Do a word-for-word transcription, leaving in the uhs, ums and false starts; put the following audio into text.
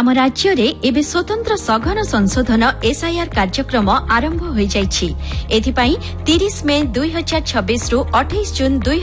आम राज्य रे एबे स्वतंत्र सघन संशोधन एसआईआर कार्यक्रम आरंभ हो जाइछि। एथिपाई तीस मे दुई हजार छब्बीस रु अठाईस जून दुई